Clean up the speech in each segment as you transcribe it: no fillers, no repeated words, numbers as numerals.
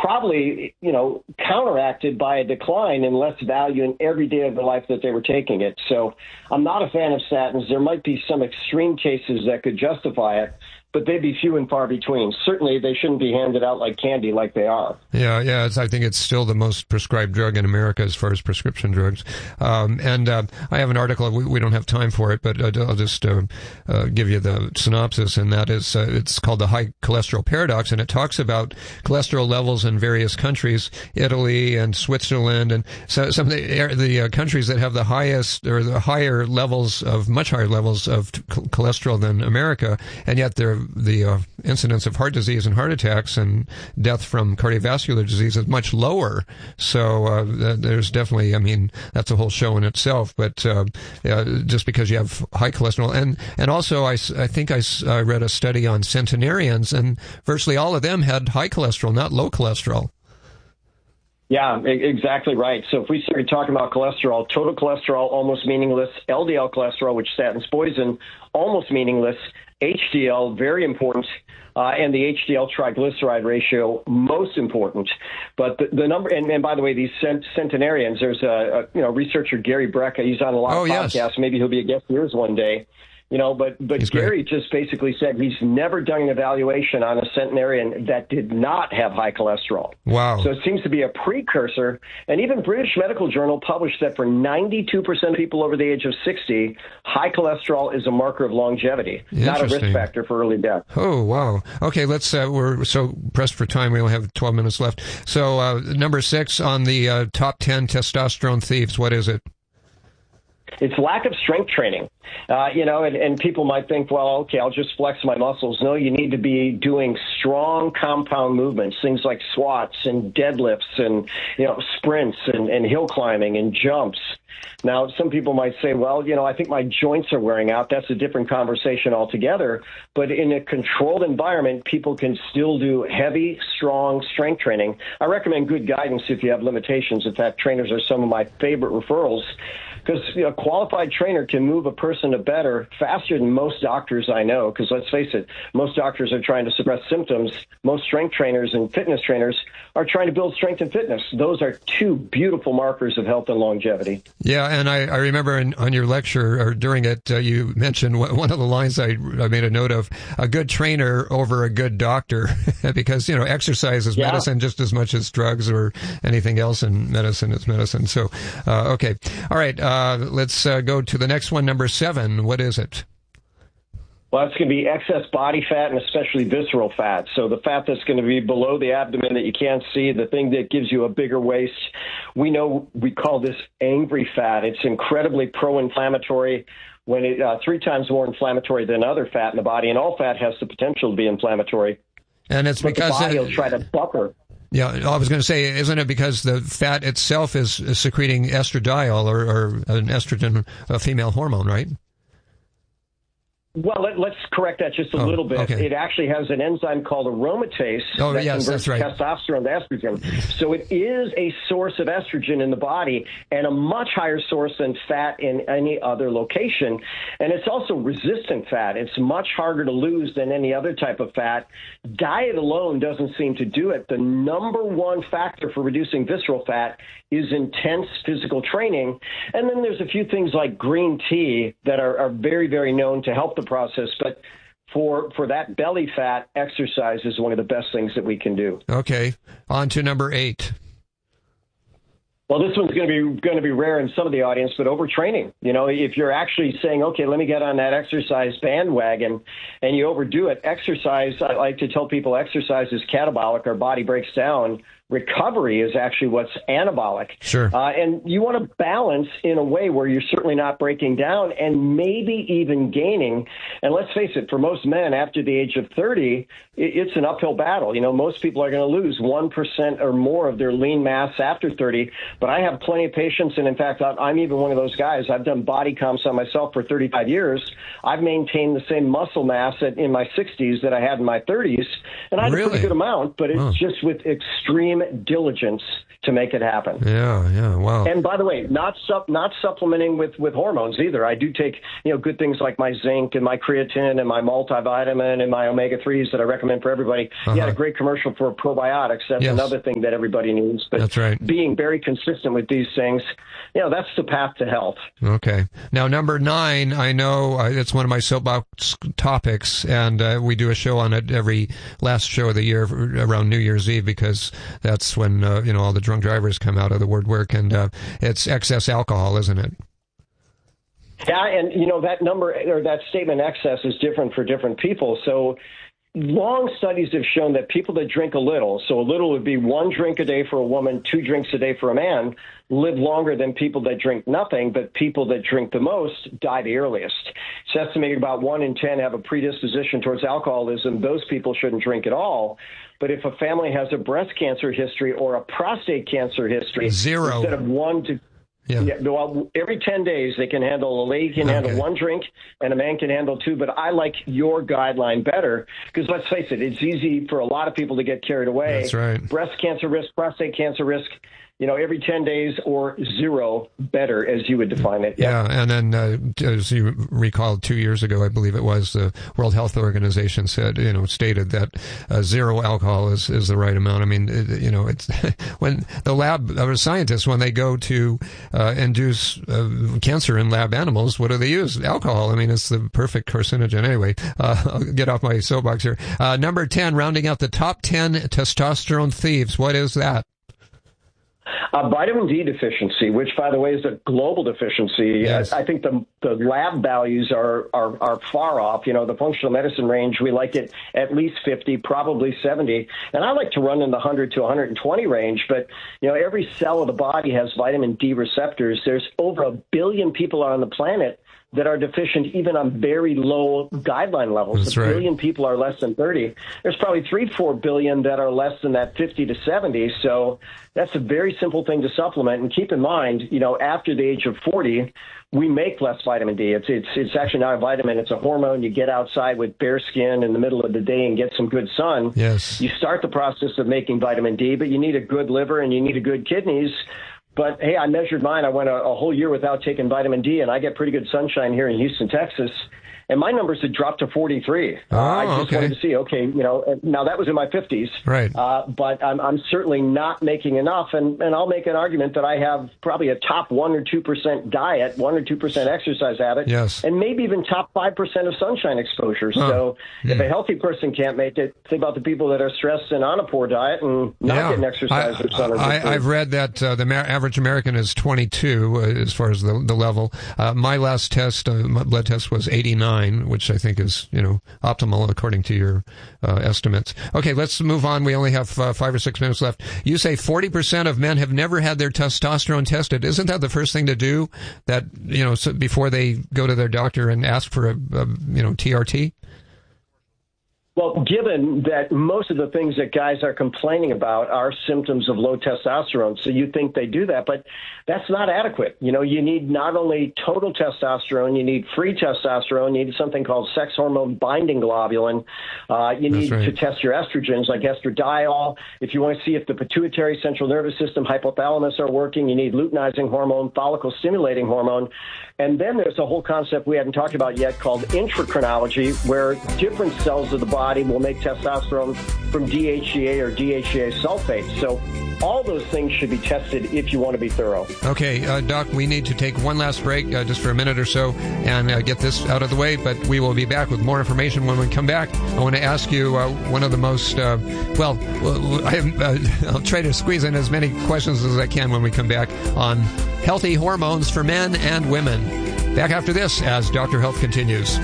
probably, counteracted by a decline in less value in every day of the life that they were taking it. So I'm not a fan of statins. There might be some extreme cases that could justify it, but they'd be few and far between. Certainly, they shouldn't be handed out like candy like they are. Yeah. I think it's still the most prescribed drug in America as far as prescription drugs. And I have an article. We don't have time for it, but I'll just give you the synopsis, and that is it's called The High Cholesterol Paradox, and it talks about cholesterol levels in various countries, Italy and Switzerland, and so some of the countries that have the highest or the much higher levels of cholesterol than America, and yet the incidence of heart disease and heart attacks and death from cardiovascular disease is much lower. So there's definitely, that's a whole show in itself. But just because you have high cholesterol, and also I think I read a study on centenarians, and virtually all of them had high cholesterol, not low cholesterol. Yeah, exactly right. So if we started talking about cholesterol, total cholesterol, almost meaningless. LDL cholesterol, which statins poison, almost meaningless. HDL, very important. And the HDL triglyceride ratio, most important. But the number, and by the way, these centenarians, there's a researcher, Gary Brecka, he's on a lot of podcasts. Yes. Maybe he'll be a guest of yours one day. But Gary just basically said he's never done an evaluation on a centenarian that did not have high cholesterol. Wow. So it seems to be a precursor. And even British Medical Journal published that for 92% of people over the age of 60, high cholesterol is a marker of longevity, not a risk factor for early death. Oh, wow. Okay, we're so pressed for time. We only have 12 minutes left. So number 6 on the top 10 testosterone thieves, what is it? It's lack of strength training, and people might think, well, okay, I'll just flex my muscles. No, you need to be doing strong compound movements, things like squats and deadlifts and, sprints and hill climbing and jumps. Now, some people might say, well, I think my joints are wearing out. That's a different conversation altogether. But in a controlled environment, people can still do heavy, strong strength training. I recommend good guidance if you have limitations. In fact, trainers are some of my favorite referrals, because a qualified trainer can move a person to better faster than most doctors I know, because let's face it, most doctors are trying to suppress symptoms. Most strength trainers and fitness trainers are trying to build strength and fitness. Those are two beautiful markers of health and longevity. Yeah, and I remember on your lecture, or during it, you mentioned one of the lines I made a note of, a good trainer over a good doctor, because, exercise is medicine just as much as drugs or anything else, and medicine is medicine. So, okay. All right. Let's go to the next one, number 7. What is it? Well, it's going to be excess body fat, and especially visceral fat. So the fat that's going to be below the abdomen that you can't see, the thing that gives you a bigger waist. We call this angry fat. It's incredibly pro-inflammatory. When it 3 times more inflammatory than other fat in the body, and all fat has the potential to be inflammatory. And it's because the body will try to buffer. Yeah, I was going to say, isn't it because the fat itself is secreting estradiol or an estrogen, a female hormone, right? Well, let's correct that just a little bit. Okay. It actually has an enzyme called aromatase that converts testosterone to estrogen. So it is a source of estrogen in the body, and a much higher source than fat in any other location. And it's also resistant fat. It's much harder to lose than any other type of fat. Diet alone doesn't seem to do it. The number one factor for reducing visceral fat is intense physical training. And then there's a few things like green tea that are very, very known to help the process. But for that belly fat, exercise is one of the best things that we can do. Okay. On to number 8. Well, this one's going to be rare in some of the audience, but overtraining. If you're actually saying, okay, let me get on that exercise bandwagon, and you overdo it, exercise, I like to tell people exercise is catabolic. Our body breaks down. Recovery is actually what's anabolic. Sure. And you want to balance in a way where you're certainly not breaking down and maybe even gaining. And let's face it, for most men after the age of 30, it's an uphill battle. Most people are going to lose 1% or more of their lean mass after 30. But I have plenty of patients. And in fact, I'm even one of those guys. I've done body comps on myself for 35 years. I've maintained the same muscle mass in my 60s that I had in my 30s. And I had a pretty good amount, but it's just with extreme extreme diligence to make it happen. Yeah, wow. And by the way, not supplementing with hormones either. I do take, good things like my zinc and my creatine and my multivitamin and my omega-3s that I recommend for everybody. You had a great commercial for probiotics. That's another thing that everybody needs. But that's right. Being very consistent with these things, that's the path to health. Okay. Now, number 9, I know it's one of my soapbox topics, and we do a show on it every last show of the year around New Year's Eve, because that's when, all the drunk drivers come out of the woodwork, and it's excess alcohol, isn't it? Yeah, and, that number or that statement excess is different for different people. So long studies have shown that people that drink a little, so a little would be 1 drink a day for a woman, 2 drinks a day for a man, live longer than people that drink nothing, but people that drink the most die the earliest. It's estimated about 1 in 10 have a predisposition towards alcoholism. Those people shouldn't drink at all. But if a family has a breast cancer history or a prostate cancer history, 0. Instead of 1 to well, every 10 days they can handle, a lady can handle 1 drink and a man can handle 2. But I like your guideline better because let's face it, it's easy for a lot of people to get carried away. That's right. Breast cancer risk, prostate cancer risk, every 10 days or 0 better, as you would define it. Yeah, and then as you recall, 2 years ago, I believe it was, the World Health Organization said, stated that 0 alcohol is the right amount. I mean, it's when the lab scientists, when they go to induce cancer in lab animals, what do they use? Alcohol. I mean, it's the perfect carcinogen. Anyway, I'll get off my soapbox here. Number 10, rounding out the top 10 testosterone thieves. What is that? Vitamin D deficiency, which, by the way, is a global deficiency. Yes. I think the lab values are far off. The functional medicine range, we like it at least 50, probably 70. And I like to run in the 100 to 120 range. But, every cell of the body has vitamin D receptors. There's over 1 billion people on the planet that are deficient even on very low guideline levels. That's 1 billion people are less than 30. There's probably 3-4 billion that are less than that 50 to 70. So that's a very simple thing to supplement. And keep in mind, after the age of 40, we make less vitamin D. It's actually not a vitamin. It's a hormone. You get outside with bare skin in the middle of the day and get some good sun. Yes. You start the process of making vitamin D, but you need a good liver and you need a good kidneys. But, hey, I measured mine. I went a whole year without taking vitamin D, and I get pretty good sunshine here in Houston, Texas. And my numbers had dropped to 43. I just wanted to see, now that was in my 50s. Right. But I'm certainly not making enough. And I'll make an argument that I have probably a top 1 or 2% diet, 1 or 2% exercise habit, yes, and maybe even top 5% of sunshine exposure. So if a healthy person can't make it, think about the people that are stressed and on a poor diet and not getting exercise or sun. I've read that the average American is 22 as far as the level. My last test, my blood test, was 89. Which I think is, optimal according to your estimates. Okay, let's move on. We only have 5 or 6 minutes left. You say 40% of men have never had their testosterone tested. Isn't that the first thing to do? That, so before they go to their doctor and ask for a TRT? Well, given that most of the things that guys are complaining about are symptoms of low testosterone, so you think they do that, but that's not adequate. You need not only total testosterone, you need free testosterone, you need something called sex hormone binding globulin. You need to test your estrogens like estradiol. If you want to see if the pituitary, central nervous system, hypothalamus are working, you need luteinizing hormone, follicle stimulating hormone. And then there's a whole concept we haven't talked about yet called intracrinology, where different cells of the body will make testosterone from DHEA or DHEA sulfate. So all those things should be tested if you want to be thorough. Okay, Doc, we need to take one last break just for a minute or so and get this out of the way, but we will be back with more information when we come back. I want to ask you one of the most, I'll try to squeeze in as many questions as I can when we come back on healthy hormones for men and women. Back after this as Dr. Health continues.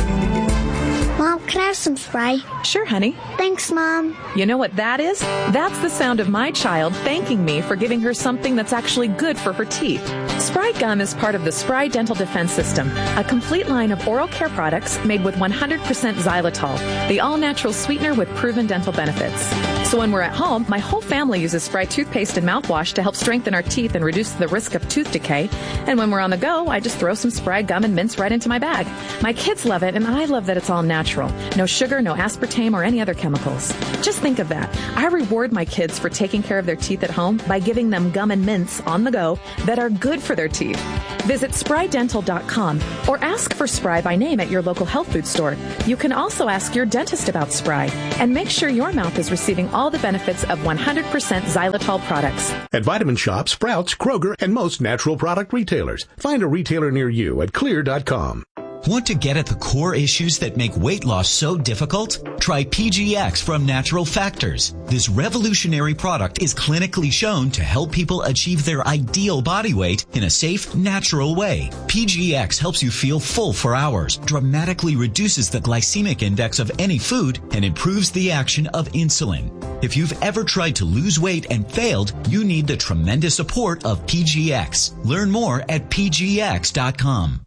Mom, can I have some Sprite? Sure, honey. Thanks, Mom. You know what that is? That's the sound of my child thanking me for giving her something that's actually good for her teeth. Spry Gum is part of the Spry Dental Defense System, a complete line of oral care products made with 100% xylitol, the all-natural sweetener with proven dental benefits. So when we're at home, my whole family uses Spry toothpaste and mouthwash to help strengthen our teeth and reduce the risk of tooth decay. And when we're on the go, I just throw some Spry Gum and mints right into my bag. My kids love it, and I love that it's all natural. No sugar, no aspartame, or any other chemical. chemicals. Just think of that. I reward my kids for taking care of their teeth at home by giving them gum and mints on the go that are good for their teeth. Visit sprydental.com or ask for Spry by name at your local health food store. You can also ask your dentist about Spry and make sure your mouth is receiving all the benefits of 100% xylitol products. At Vitamin Shoppe, Sprouts, Kroger, and most natural product retailers. Find a retailer near you at clear.com. Want to get at the core issues that make weight loss so difficult? Try PGX from Natural Factors. This revolutionary product is clinically shown to help people achieve their ideal body weight in a safe, natural way. PGX helps you feel full for hours, dramatically reduces the glycemic index of any food, and improves the action of insulin. If you've ever tried to lose weight and failed, you need the tremendous support of PGX. Learn more at pgx.com.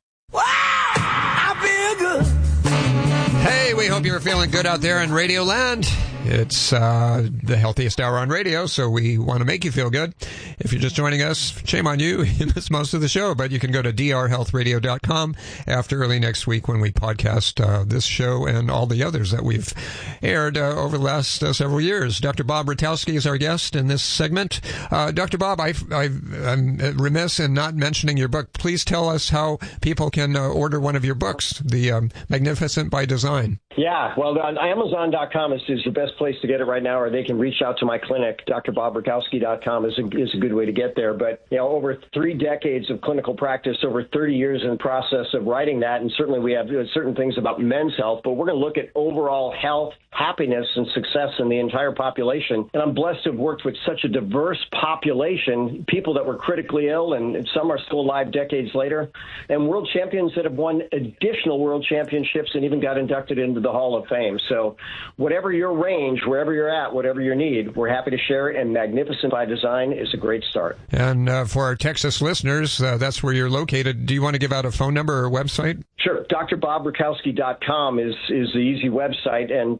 Hey, we hope you're feeling good out there in Radio Land. It's the healthiest hour on radio, so we want to make you feel good. If you're just joining us, shame on you. You missed most of the show, but you can go to drhealthradio.com after early next week when we podcast this show and all the others that we've aired over the last several years. Dr. Bob Rakowski is our guest in this segment. Dr. Bob, I'm remiss in not mentioning your book. Please tell us how people can order one of your books, The Magnificent by Design. Yeah, well, on Amazon.com is the best place to get it right now, or they can reach out to my clinic. DrBobRakowski.com is a good way to get there. But, you know, over 3 decades of clinical practice, over 30 years in the process of writing that, and certainly we have certain things about men's health, but we're going to look at overall health, happiness, and success in the entire population. And I'm blessed to have worked with such a diverse population, people that were critically ill, and some are still alive decades later, and world champions that have won additional world championships and even got inducted into the Hall of Fame. So whatever your range, wherever you're at, whatever your need, we're happy to share it, and Magnificent by Design is a great start. And for our Texas listeners, that's where you're located. Do you want to give out a phone number or a website? Sure. DrBobRakowski.com is the easy website, and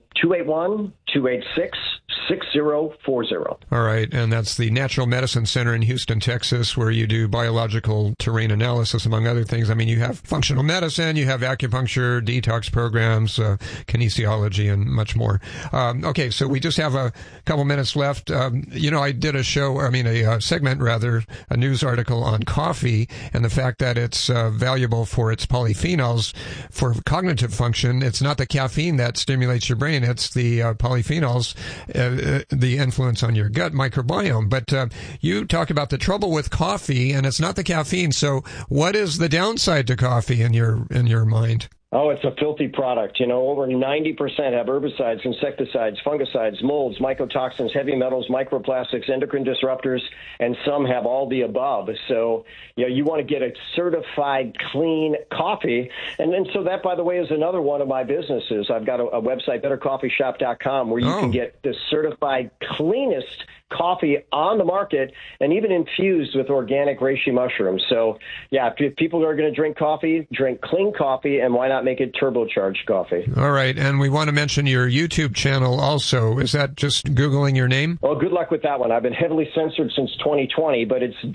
281-286-6040. All right, and that's the Natural Medicine Center in Houston, Texas, where you do biological terrain analysis, among other things. I mean, you have functional medicine, you have acupuncture, detox programs, kinesiology, and much more. Okay, so we just have a couple minutes left. I did a segment, a news article on coffee and the fact that it's valuable for its polyphenols for cognitive function. It's not the caffeine that stimulates your brain, it's the polyphenols, the influence on your gut microbiome. But you talk about the trouble with coffee, and it's not the caffeine. So what is the downside to coffee in your mind? Oh, it's a filthy product. You know, over 90% have herbicides, insecticides, fungicides, molds, mycotoxins, heavy metals, microplastics, endocrine disruptors, and some have all the above. So, you want to get a certified clean coffee. And so that, by the way, is another one of my businesses. I've got a website, bettercoffeeshop.com, where you can get the certified cleanest coffee on the market, and even infused with organic reishi mushrooms. So, yeah, if people are going to drink coffee, drink clean coffee, and why not make it turbocharged coffee? All right, and we want to mention your YouTube channel also. Is that just Googling your name? Well, good luck with that one. I've been heavily censored since 2020, but it's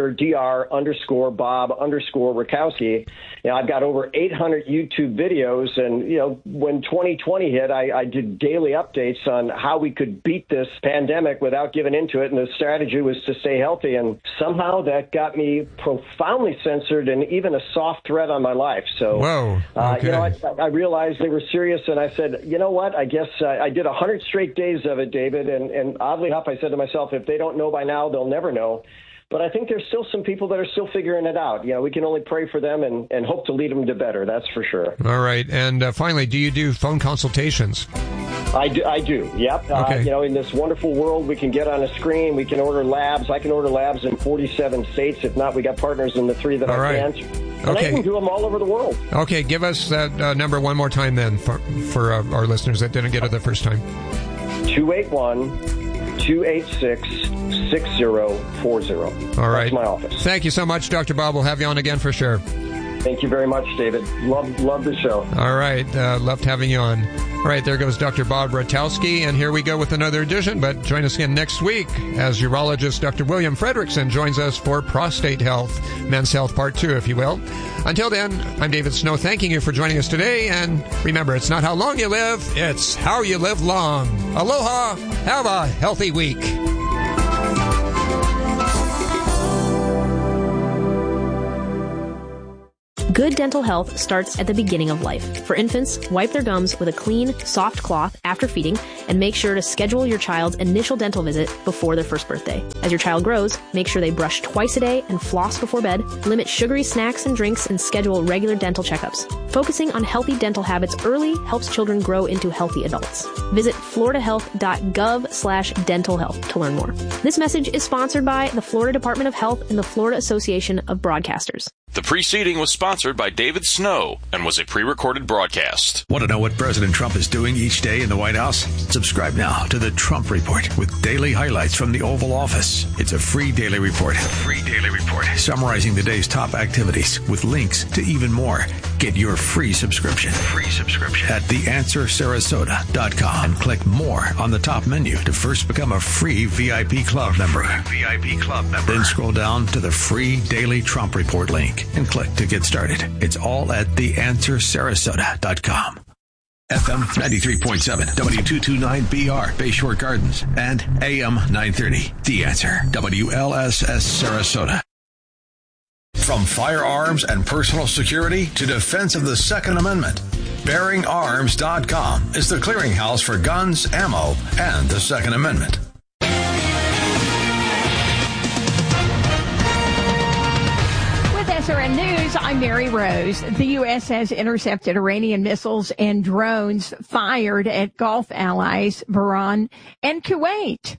Dr.Dr.Bob_Rakowski. I've got over 800 YouTube videos, and, when 2020 hit, I did daily updates on how we could beat this pandemic without giving into it, and the strategy was to stay healthy, and somehow that got me profoundly censored and even a soft threat on my life. So, whoa, okay. I realized they were serious, and I said, you know what, I guess I did 100 straight days of it, David, and oddly enough, I said to myself, if they don't know by now, they'll never know. But I think there's still some people that are still figuring it out. We can only pray for them and hope to lead them to better, that's for sure. All right, and finally, do you do phone consultations? I do. Yep. Okay. In this wonderful world, we can get on a screen. We can order labs. I can order labs in 47 states. If not, we got partners in the 3 that I can't. And I can do them all over the world. Okay. Give us that number one more time then for our listeners that didn't get it the first time. 281-286-6040. All right. That's my office. Thank you so much, Dr. Bob. We'll have you on again for sure. Thank you very much, David. Love the show. All right. Loved having you on. All right, there goes Dr. Bob Ratowski, and here we go with another edition. But join us again next week as urologist Dr. William Fredrickson joins us for prostate health, men's health part 2, if you will. Until then, I'm David Snow, thanking you for joining us today. And remember, it's not how long you live, it's how you live long. Aloha. Have a healthy week. Good dental health starts at the beginning of life. For infants, wipe their gums with a clean, soft cloth after feeding, and make sure to schedule your child's initial dental visit before their first birthday. As your child grows, make sure they brush twice a day and floss before bed, limit sugary snacks and drinks, and schedule regular dental checkups. Focusing on healthy dental habits early helps children grow into healthy adults. Visit floridahealth.gov/dental health to learn more. This message is sponsored by the Florida Department of Health and the Florida Association of Broadcasters. The preceding was sponsored by David Snow and was a pre-recorded broadcast. Want to know what President Trump is doing each day in the White House? Subscribe now to the Trump Report with daily highlights from the Oval Office. It's a free daily report. Summarizing the day's top activities with links to even more. Get your free subscription at theanswersarasota.com and click more on the top menu to first become a free VIP Club member. Then scroll down to the free daily Trump Report link and click to get started. It's all at theanswersarasota.com. FM 93.7, W229BR, Bayshore Gardens, and AM 930, The Answer, WLSS Sarasota. From firearms and personal security to defense of the Second Amendment, BearingArms.com is the clearinghouse for guns, ammo, and the Second Amendment. SRN News, I'm Mary Rose. The U.S. has intercepted Iranian missiles and drones fired at Gulf allies Bahrain and Kuwait.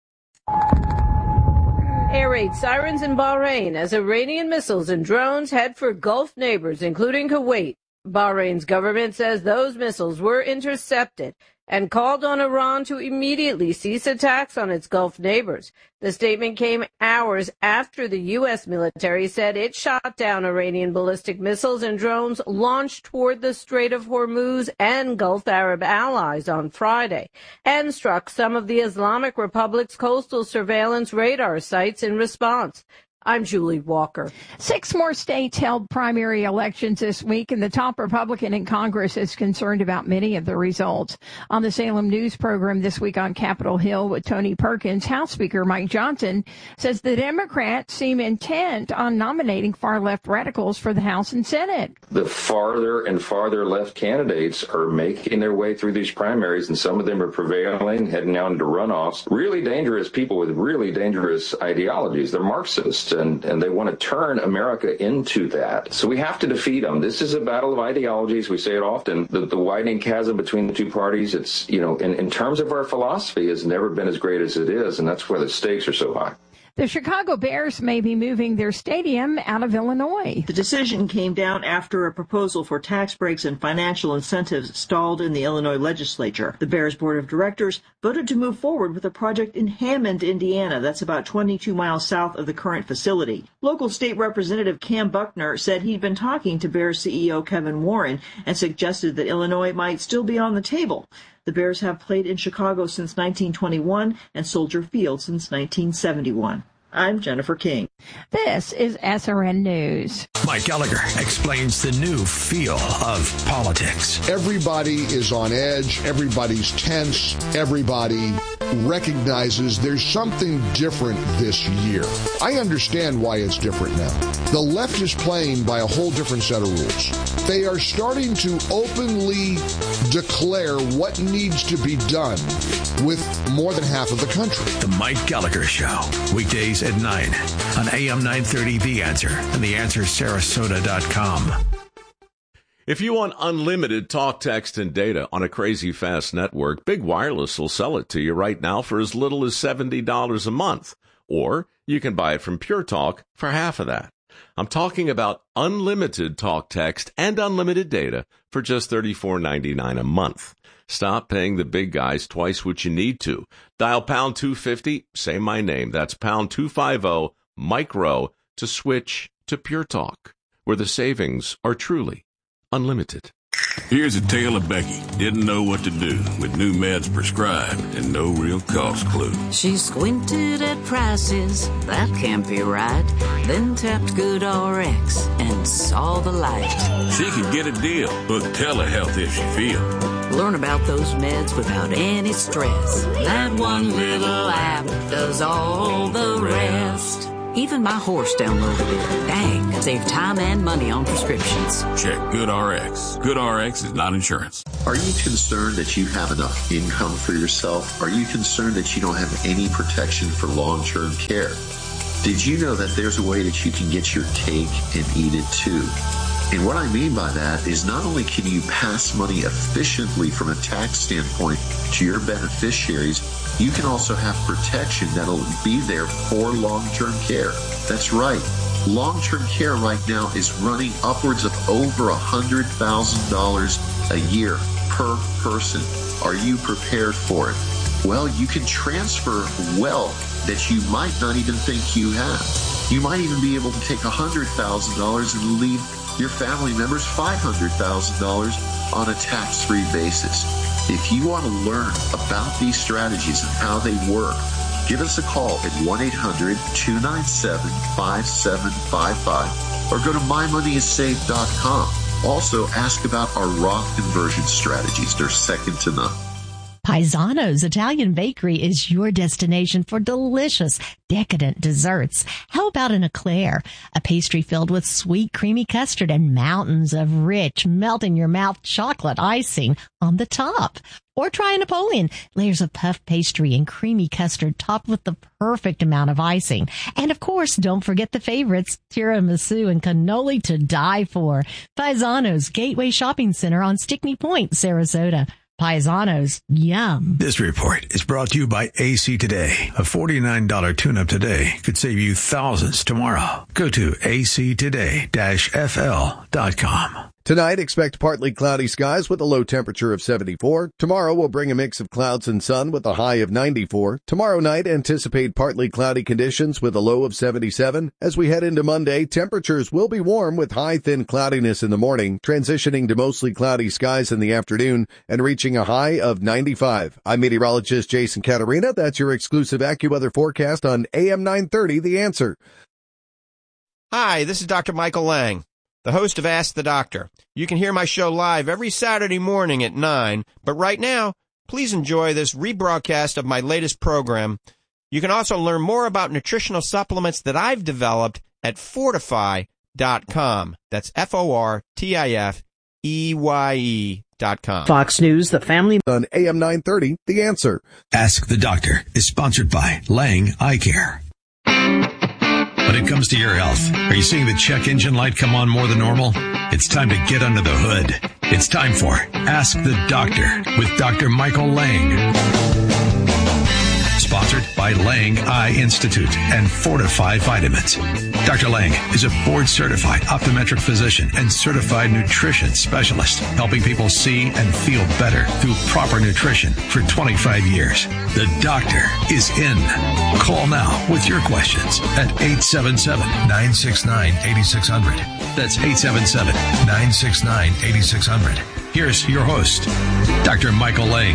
Air raid sirens in Bahrain as Iranian missiles and drones head for Gulf neighbors, including Kuwait. Bahrain's government says those missiles were intercepted and called on Iran to immediately cease attacks on its Gulf neighbors. The statement came hours after the U.S. military said it shot down Iranian ballistic missiles and drones launched toward the Strait of Hormuz and Gulf Arab allies on Friday, and struck some of the Islamic Republic's coastal surveillance radar sites in response. I'm Julie Walker. 6 more states held primary elections this week, and the top Republican in Congress is concerned about many of the results. On the Salem News program this week on Capitol Hill with Tony Perkins, House Speaker Mike Johnson says the Democrats seem intent on nominating far-left radicals for the House and Senate. The farther and farther left candidates are making their way through these primaries, and some of them are prevailing, heading out into runoffs. Really dangerous people with really dangerous ideologies. They're Marxists. And they want to turn America into that. So we have to defeat them. This is a battle of ideologies. We say it often. The widening chasm between the two parties, it's, in terms of our philosophy, has never been as great as it is. And that's why the stakes are so high. The Chicago Bears may be moving their stadium out of Illinois. The decision came down after a proposal for tax breaks and financial incentives stalled in the Illinois legislature. The Bears Board of Directors voted to move forward with a project in Hammond, Indiana, that's about 22 miles south of the current facility. Local state representative Cam Buckner said he'd been talking to Bears CEO Kevin Warren and suggested that Illinois might still be on the table. The Bears have played in Chicago since 1921 and Soldier Field since 1971. I'm Jennifer King. This is SRN News. Mike Gallagher explains the new feel of politics. Everybody is on edge. Everybody's tense. Everybody recognizes there's something different this year. I understand why it's different now. The left is playing by a whole different set of rules. They are starting to openly declare what needs to be done with more than half of the country. The Mike Gallagher Show, weekdays at 9 on AM 930 The Answer and TheAnswerSarasota.com. If you want unlimited talk, text, and data on a crazy fast network, Big Wireless will sell it to you right now for as little as $70 a month. Or you can buy it from Pure Talk for half of that. I'm talking about unlimited talk, text, and unlimited data for just $34.99 a month. Stop paying the big guys twice what you need to. Dial pound 250, say my name. That's pound 250, Mike Rowe, to switch to Pure Talk. where the savings are truly unlimited. Here's a tale of Becky. Didn't know what to do with new meds prescribed and no real cost clue. She squinted at prices, that can't be right. Then tapped GoodRx and saw the light. She could get a deal, book telehealth if she feels. Learn about those meds without any stress. That one little app does all the rest. Even my horse downloaded it. Dang, save time and money on prescriptions. Check GoodRx. GoodRx is not insurance. Are you concerned that you have enough income for yourself? Are you concerned that you don't have any protection for long-term care? Did you know that there's a way that you can get your cake and eat it too? And what I mean by that is not only can you pass money efficiently from a tax standpoint to your beneficiaries, you can also have protection that'll be there for long-term care. That's right. Long-term care right now is running upwards of over $100,000 a year per person. Are you prepared for it? Well, you can transfer wealth that you might not even think you have. You might even be able to take $100,000 and leave your family members $500,000 on a tax-free basis. If you want to learn about these strategies and how they work, give us a call at 1-800-297-5755 or go to mymoneyissafe.com. Also, ask about our Roth conversion strategies. They're second to none. Paisano's Italian Bakery is your destination for delicious, decadent desserts. How about an eclair, a pastry filled with sweet, creamy custard and mountains of rich, melt-in-your-mouth chocolate icing on the top? Or try a Napoleon, layers of puff pastry and creamy custard topped with the perfect amount of icing. And of course, don't forget the favorites, tiramisu and cannoli to die for. Paisano's Gateway Shopping Center on Stickney Point, Sarasota. Paisanos, yum. This report is brought to you by AC Today. A $49 tune-up today could save you thousands tomorrow. Go to actoday-fl.com. Tonight, expect partly cloudy skies with a low temperature of 74. Tomorrow will bring a mix of clouds and sun with a high of 94. Tomorrow night, anticipate partly cloudy conditions with a low of 77. As we head into Monday, temperatures will be warm with high thin cloudiness in the morning, transitioning to mostly cloudy skies in the afternoon and reaching a high of 95. I'm meteorologist Jason Caterina. That's your exclusive AccuWeather forecast on AM 930, The Answer. Hi, this is Dr. Michael Lang, the host of Ask the Doctor. You can hear my show live every Saturday morning at 9, but right now, please enjoy this rebroadcast of my latest program. You can also learn more about nutritional supplements that I've developed at Fortifeye.com. That's FORTIFEYE.com. Fox News, the family on AM 930, The Answer. Ask the Doctor is sponsored by Lang Eye Care. When it comes to your health, are you seeing the check engine light come on more than normal? It's time to get under the hood. It's time for Ask the Doctor with Dr. Michael Lang. Sponsored by Lang Eye Institute and Fortify Vitamins. Dr. Lang is a board-certified optometric physician and certified nutrition specialist, helping people see and feel better through proper nutrition for 25 years. The doctor is in. Call now with your questions at 877-969-8600. That's 877-969-8600. Here's your host, Dr. Michael Lang.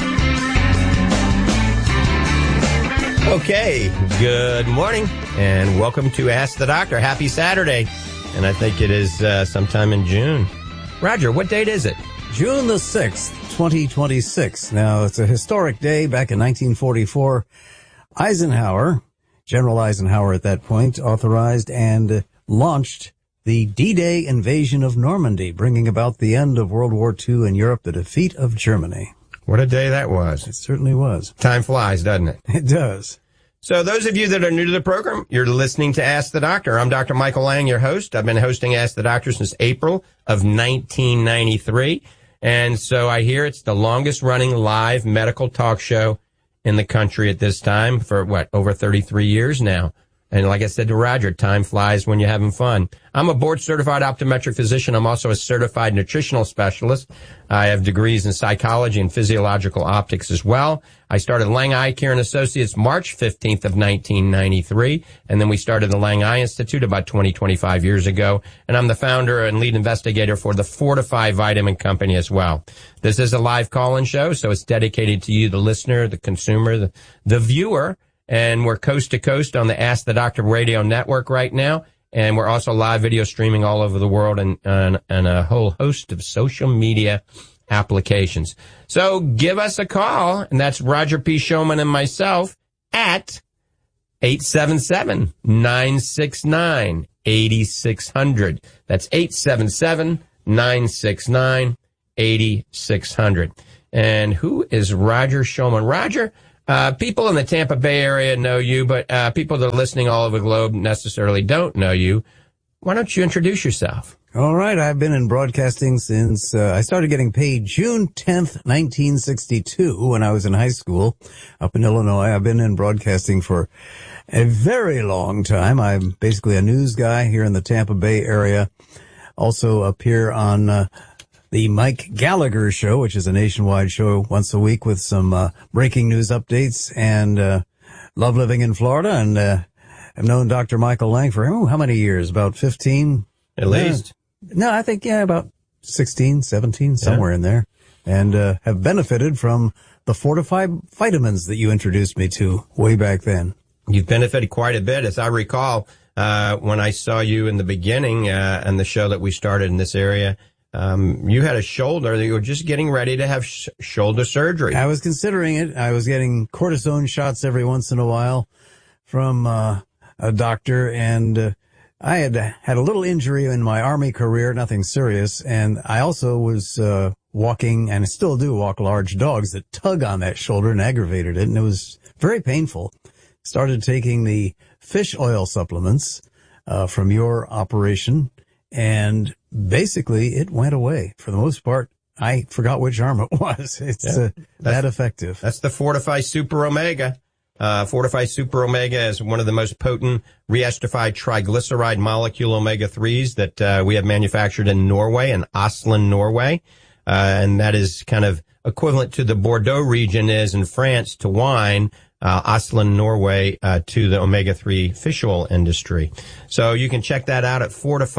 Okay, good morning, and welcome to Ask the Doctor. Happy Saturday, and I think it is sometime in June. Roger, what date is it? June the 6th, 2026. Now, it's a historic day. Back in 1944, General Eisenhower at that point, authorized and launched the D-Day invasion of Normandy, bringing about the end of World War II in Europe, the defeat of Germany. What a day that was. It certainly was. Time flies, doesn't it? It does. So those of you that are new to the program, you're listening to Ask the Doctor. I'm Dr. Michael Lang, your host. I've been hosting Ask the Doctor since April of 1993. And so I hear it's the longest running live medical talk show in the country at this time for over 33 years now. And like I said to Roger, time flies when you're having fun. I'm a board-certified optometric physician. I'm also a certified nutritional specialist. I have degrees in psychology and physiological optics as well. I started Lang Eye Care and Associates March 15th of 1993, and then we started the Lang Eye Institute about 25 years ago. And I'm the founder and lead investigator for the Fortify Vitamin Company as well. This is a live call-in show, so it's dedicated to you, the listener, the consumer, the viewer. And we're coast to coast on the Ask the Doctor Radio Network right now. And we're also live video streaming all over the world and a whole host of social media applications. So give us a call, and that's Roger P. Showman and myself at 877-969-8600. That's 877-969-8600. And who is Roger Showman? Roger, people in the Tampa Bay area know you, but people that are listening all over the globe necessarily don't know you. Why don't you introduce yourself? All right. I've been in broadcasting since I started getting paid June 10th, 1962, when I was in high school up in Illinois. I've been in broadcasting for a very long time. I'm basically a news guy here in the Tampa Bay area. Also appear on the Mike Gallagher Show, which is a nationwide show once a week with some breaking news updates, and love living in Florida. And I've known Dr. Michael Lang for, how many years? About 15? At least. No, I think, about 16, 17, somewhere in there. And have benefited from the Fortify vitamins that you introduced me to way back then. You've benefited quite a bit. As I recall, when I saw you in the beginning and the show that we started in this area, you had a shoulder that you were just getting ready to have shoulder surgery. I was considering it. I was getting cortisone shots every once in a while from a doctor, and I had had a little injury in my Army career, nothing serious, and I also was walking, and I still do walk large dogs that tug on that shoulder and aggravated it, and it was very painful. Started taking the fish oil supplements from your operation, and basically it went away. For the most part, I forgot which arm it was. It's that effective. That's the Fortify Super Omega. Fortify Super Omega is one of the most potent re-esterified triglyceride molecule omega-3s that we have manufactured in Norway, in Oslo, Norway. And that is kind of equivalent to the Bordeaux region is in France to wine, Oslo, Norway, to the omega-3 fish oil industry. So you can check that out at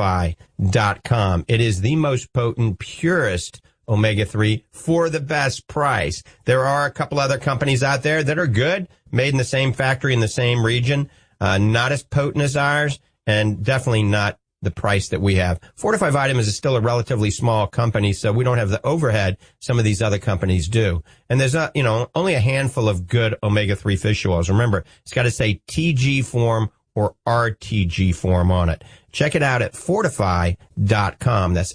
fortify.com. It is the most potent, purest omega-3 for the best price. There are a couple other companies out there that are good, made in the same factory in the same region, not as potent as ours, and definitely not the price that we have. Fortify Vitamins is still a relatively small company, so we don't have the overhead some of these other companies do. And there's only a handful of good omega-3 fish oils. Remember, it's got to say TG form or RTG form on it. Check it out at fortify.com. That's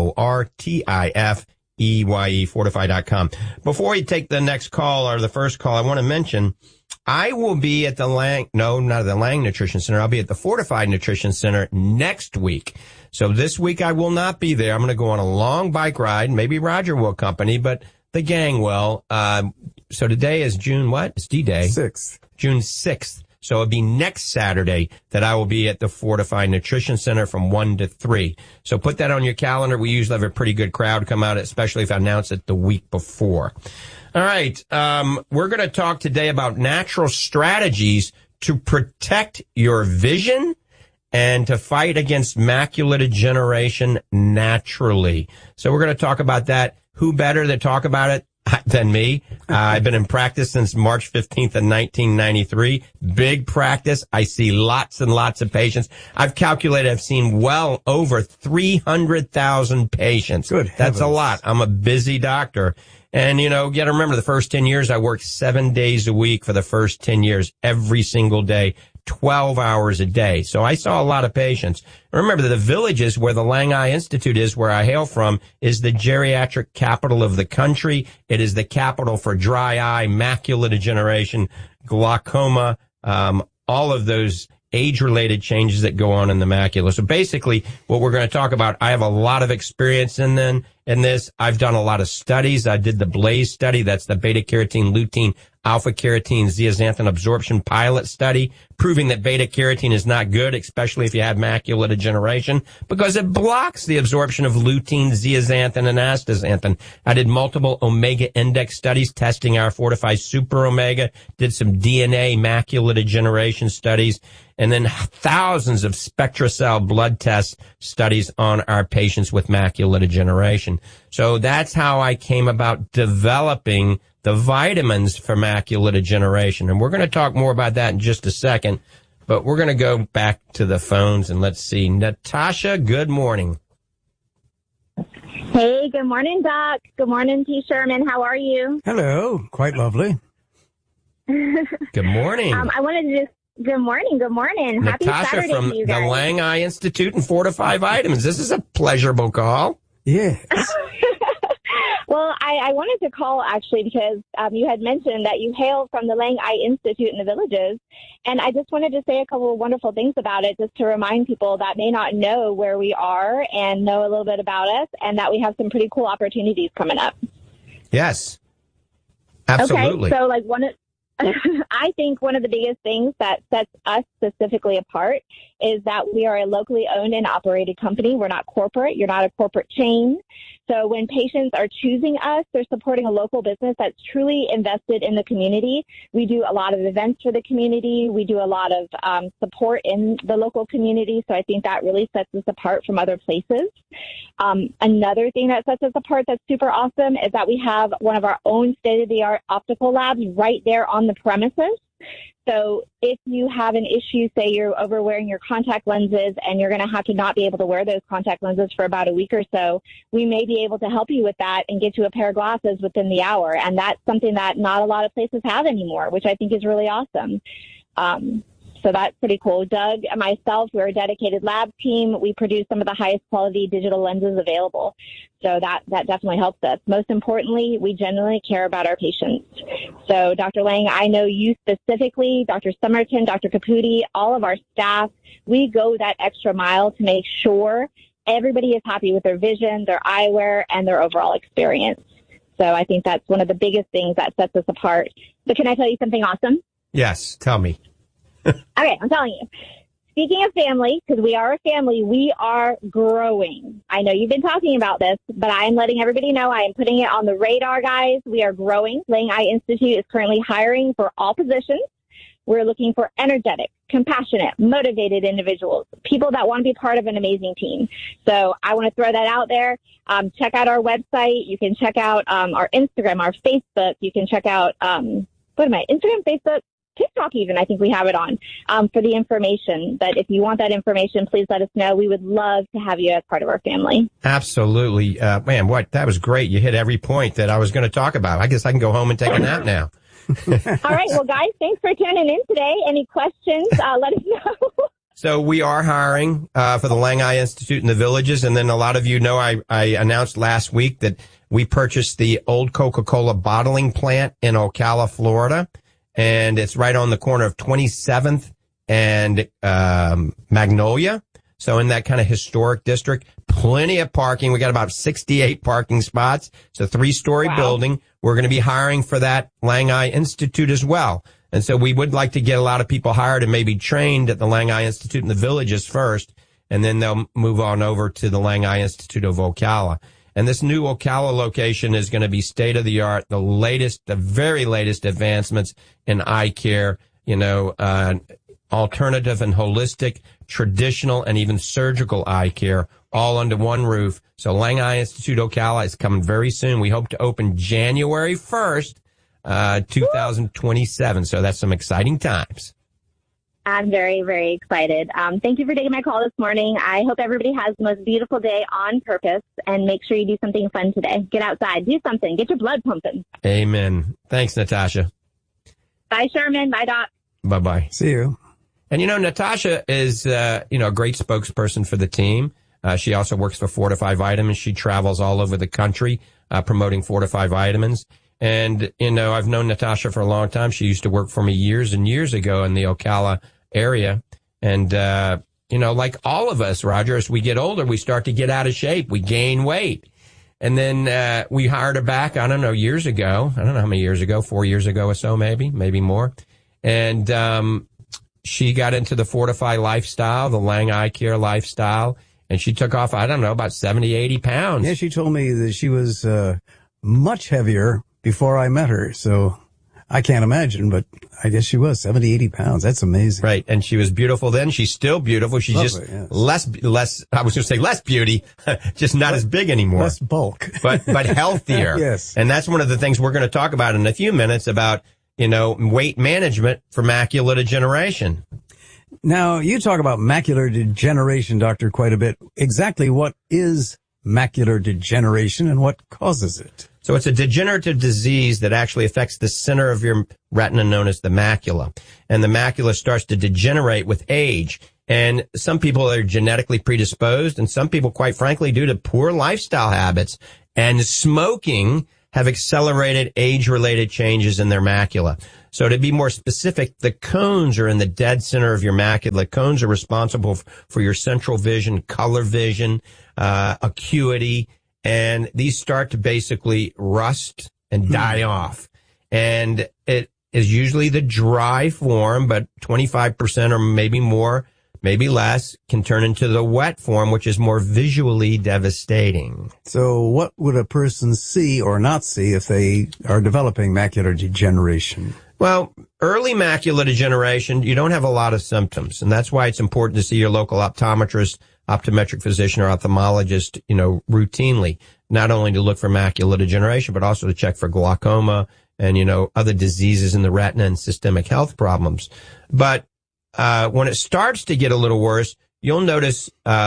FORTIFEYE, fortify.com. Before we take the next call or the first call, I want to mention I will be at the not at the Lang Nutrition Center. I'll be at the Fortified Nutrition Center next week. So this week I will not be there. I'm going to go on a long bike ride. Maybe Roger will accompany, but the gang will. So today is June what? It's D-Day. 6th. June 6th. So it'll be next Saturday that I will be at the Fortified Nutrition Center from 1 to 3. So put that on your calendar. We usually have a pretty good crowd come out, especially if I announce it the week before. All right. We're going to talk today about natural strategies to protect your vision and to fight against macular degeneration naturally. So we're going to talk about that. Who better to talk about it than me? I've been in practice since March 15th of 1993. Big practice. I see lots and lots of patients. I've calculated I've seen well over 300,000 patients. Good That's heavens. a lot. I'm a busy doctor. And, you got to remember the first 10 years, I worked 7 days a week for the first 10 years, every single day, 12 hours a day. So I saw a lot of patients. Remember that the Villages, where the Lang Eye Institute is, where I hail from, is the geriatric capital of the country. It is the capital for dry eye, macular degeneration, glaucoma, all of those age-related changes that go on in the macula. So basically, what we're going to talk about, I have a lot of experience in this. I've done a lot of studies. I did the BLAZE study. That's the beta-carotene lutein alpha-carotene zeaxanthin absorption pilot study, proving that beta-carotene is not good, especially if you have macular degeneration, because it blocks the absorption of lutein, zeaxanthin, and astaxanthin. I did multiple omega index studies testing our Fortify Super Omega, did some DNA macular degeneration studies, and then thousands of SpectraCell blood test studies on our patients with macular degeneration. So that's how I came about developing the vitamins for macular degeneration. And we're going to talk more about that in just a second, but we're going to go back to the phones and let's see. Natasha, good morning. Hey, good morning, Doc. Good morning, T. Sherman. How are you? Hello. Quite lovely. Good morning. I wanted to just Good morning. Good morning. Happy Natasha Saturday from to you the guys. Lang Eye Institute and Fortify Vitamins. This is a pleasurable call. Yeah. Well, I wanted to call actually because you had mentioned that you hail from the Lang Eye Institute in the Villages. And I just wanted to say a couple of wonderful things about it just to remind people that may not know where we are and know a little bit about us and that we have some pretty cool opportunities coming up. Yes. Absolutely. Okay, so I think one of the biggest things that sets us specifically apart is that we are a locally owned and operated company. We're not corporate. You're not a corporate chain. So when patients are choosing us, they're supporting a local business that's truly invested in the community. We do a lot of events for the community. We do a lot of support in the local community. So I think that really sets us apart from other places. Another thing that sets us apart that's super awesome is that we have one of our own state-of-the-art optical labs right there on the premises. So if you have an issue, say you're overwearing your contact lenses and you're going to have to not be able to wear those contact lenses for about a week or so, we may be able to help you with that and get you a pair of glasses within the hour. And that's something that not a lot of places have anymore, which I think is really awesome. So that's pretty cool. Doug and myself, we're a dedicated lab team. We produce some of the highest quality digital lenses available. So that definitely helps us. Most importantly, we genuinely care about our patients. So Dr. Lang, I know you specifically, Dr. Summerton, Dr. Caputi, all of our staff, we go that extra mile to make sure everybody is happy with their vision, their eyewear, and their overall experience. So I think that's one of the biggest things that sets us apart. But can I tell you something awesome? Yes, tell me. Okay, I'm telling you. Speaking of family, because we are a family, we are growing. I know you've been talking about this, but I am letting everybody know I am putting it on the radar, guys. We are growing. Lang Eye Institute is currently hiring for all positions. We're looking for energetic, compassionate, motivated individuals, people that want to be part of an amazing team. So I want to throw that out there. Check out our website. You can check out our Instagram, our Facebook. You can check out, Instagram, Facebook, TikTok even, I think we have it on, for the information. But if you want that information, please let us know. We would love to have you as part of our family. Absolutely. Man, that was great. You hit every point that I was going to talk about. I guess I can go home and take a nap now. All right. Well, guys, thanks for tuning in today. Any questions, let us know. So we are hiring for the Lang Eye Institute in the Villages. And then a lot of you know I announced last week that we purchased the old Coca-Cola bottling plant in Ocala, Florida. And it's right on the corner of 27th and Magnolia. So in that kind of historic district, plenty of parking. We got about 68 parking spots. It's a 3-story building. We're going to be hiring for that Lang Eye Institute as well. And so we would like to get a lot of people hired and maybe trained at the Lang Eye Institute in the Villages first, and then they'll move on over to the Lang Eye Institute of Ocala. And this new Ocala location is going to be state of the art, the very latest advancements in eye care, alternative and holistic, traditional, and even surgical eye care, all under one roof. So Lang Eye Institute Ocala is coming very soon. We hope to open January 1st, 2027. So that's some exciting times. I'm very, very excited. Thank you for taking my call this morning. I hope everybody has the most beautiful day on purpose, and make sure you do something fun today. Get outside, do something, get your blood pumping. Amen. Thanks, Natasha. Bye, Sherman. Bye, Doc. Bye-bye. See you. And, Natasha is, a great spokesperson for the team. She also works for Fortify Vitamins. She travels all over the country, promoting Fortify Vitamins. And, I've known Natasha for a long time. She used to work for me years and years ago in the Ocala area. And, like all of us, Roger, as we get older, we start to get out of shape. We gain weight. And then we hired her back, I don't know, years ago. I don't know how many years ago, 4 years ago or so, maybe more. And she got into the Fortify lifestyle, the Lang Eye Care lifestyle, and she took off, I don't know, about 70, 80 pounds. Yeah, she told me that she was much heavier before I met her, so I can't imagine, but I guess she was 70, 80 pounds. That's amazing. Right, and she was beautiful then. She's still beautiful. She's Lovely, just yes. less, I was going to say less beauty, just not as big anymore. Less bulk. But healthier. Yes. And that's one of the things we're going to talk about in a few minutes about, weight management for macular degeneration. Now, you talk about macular degeneration, Doctor, quite a bit. Exactly what is macular degeneration and what causes it? So it's a degenerative disease that actually affects the center of your retina known as the macula. And the macula starts to degenerate with age. And some people are genetically predisposed, and some people, quite frankly, due to poor lifestyle habits and smoking, have accelerated age-related changes in their macula. So to be more specific, the cones are in the dead center of your macula. The cones are responsible for your central vision, color vision, acuity, and these start to basically rust and die off. And it is usually the dry form, but 25% or maybe more, maybe less, can turn into the wet form, which is more visually devastating. So what would a person see or not see if they are developing macular degeneration? Well, early macular degeneration, you don't have a lot of symptoms, and that's why it's important to see your local optometrist, optometric physician, or ophthalmologist, routinely, not only to look for macular degeneration, but also to check for glaucoma and, other diseases in the retina and systemic health problems. But when it starts to get a little worse, you'll notice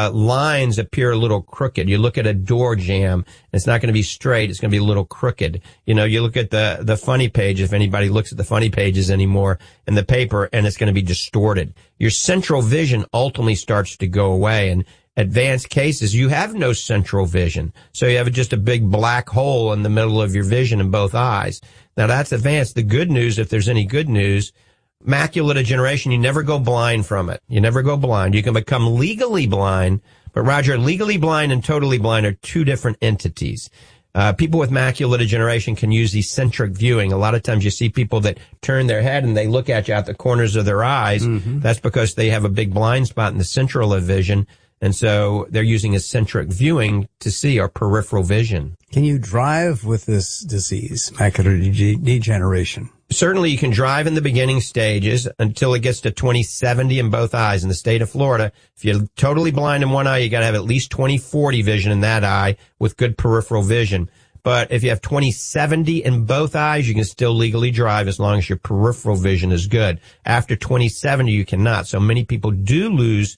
lines appear a little crooked. You look at a door jamb, it's not going to be straight, it's going to be a little crooked. You look at the funny page, if anybody looks at the funny pages anymore in the paper, and it's going to be distorted. Your central vision ultimately starts to go away. And advanced cases, you have no central vision. So you have just a big black hole in the middle of your vision in both eyes. Now that's advanced. The good news, if there's any good news, macular degeneration, you never go blind from it. You never go blind. You can become legally blind, but Roger, legally blind and totally blind are two different entities. People with macular degeneration can use eccentric viewing. A lot of times you see people that turn their head and they look at you out the corners of their eyes. Mm-hmm. That's because they have a big blind spot in the central of vision. And so they're using eccentric viewing to see, or peripheral vision. Can you drive with this disease, macular degeneration? Certainly you can drive in the beginning stages until it gets to 20/70 in both eyes. In the state of Florida, if you're totally blind in one eye, you got to have at least 20/40 vision in that eye with good peripheral vision. But if you have 20/70 in both eyes, you can still legally drive as long as your peripheral vision is good. After 20/70, you cannot. So many people do lose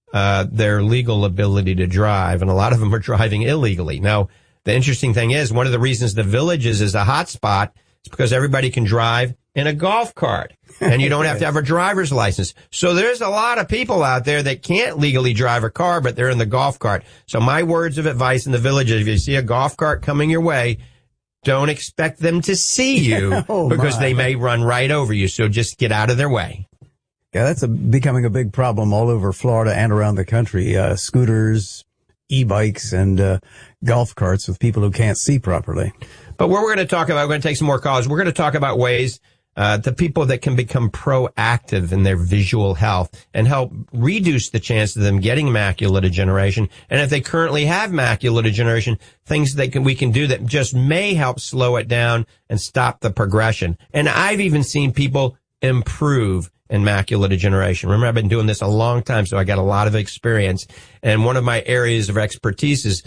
their legal ability to drive, and a lot of them are driving illegally. Now, the interesting thing is, one of the reasons the Villages is a hot spot is because everybody can drive in a golf cart, and you don't have to have a driver's license. So there's a lot of people out there that can't legally drive a car, but they're in the golf cart. So my words of advice in the Villages, if you see a golf cart coming your way, don't expect them to see you because they may run right over you. So just get out of their way. Yeah, that's becoming a big problem all over Florida and around the country. Scooters, e-bikes, and golf carts with people who can't see properly. But what we're going to talk about, we're going to take some more calls. We're going to talk about ways the people that can become proactive in their visual health and help reduce the chance of them getting macular degeneration. And if they currently have macular degeneration, things we can do that just may help slow it down and stop the progression. And I've even seen people improve in macular degeneration. Remember, I've been doing this a long time, so I got a lot of experience. And one of my areas of expertise is,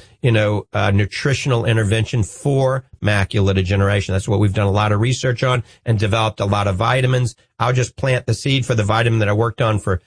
nutritional intervention for macular degeneration. That's what we've done a lot of research on and developed a lot of vitamins. I'll just plant the seed for the vitamin that I worked on for,